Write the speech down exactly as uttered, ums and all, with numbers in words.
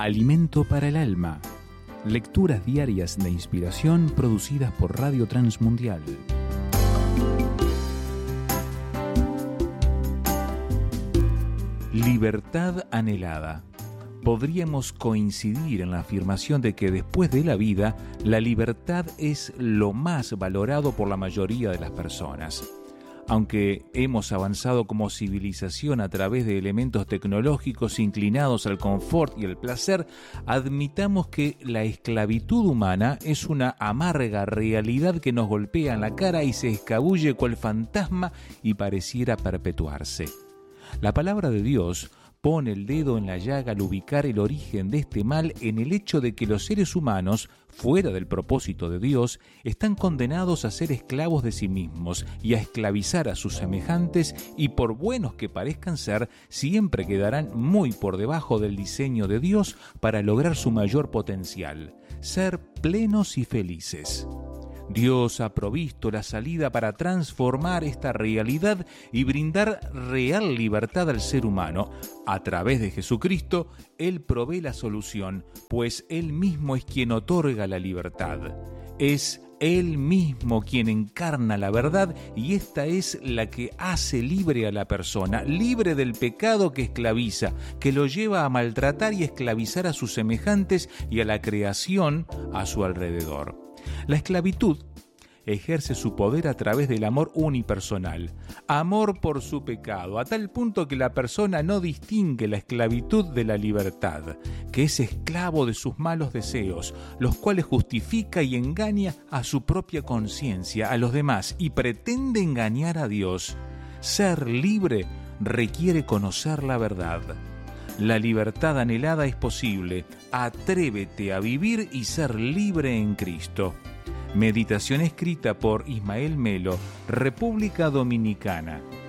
Alimento para el alma. Lecturas diarias de inspiración producidas por Radio Transmundial. Libertad anhelada. Podríamos coincidir en la afirmación de que después de la vida, la libertad es lo más valorado por la mayoría de las personas. Aunque hemos avanzado como civilización a través de elementos tecnológicos inclinados al confort y el placer, admitamos que la esclavitud humana es una amarga realidad que nos golpea en la cara y se escabulle cual fantasma y pareciera perpetuarse. La palabra de Dios pone el dedo en la llaga al ubicar el origen de este mal en el hecho de que los seres humanos, fuera del propósito de Dios, están condenados a ser esclavos de sí mismos y a esclavizar a sus semejantes, y por buenos que parezcan ser, siempre quedarán muy por debajo del diseño de Dios para lograr su mayor potencial, ser plenos y felices. Dios ha provisto la salida para transformar esta realidad y brindar real libertad al ser humano. A través de Jesucristo, Él provee la solución, pues Él mismo es quien otorga la libertad. Es Él mismo quien encarna la verdad y esta es la que hace libre a la persona, libre del pecado que esclaviza, que lo lleva a maltratar y esclavizar a sus semejantes y a la creación a su alrededor. La esclavitud ejerce su poder a través del amor unipersonal, amor por su pecado, a tal punto que la persona no distingue la esclavitud de la libertad, que es esclavo de sus malos deseos, los cuales justifica y engaña a su propia conciencia, a los demás, y pretende engañar a Dios. Ser libre requiere conocer la verdad. La libertad anhelada es posible. Atrévete a vivir y ser libre en Cristo. Meditación escrita por Ismael Melo, República Dominicana.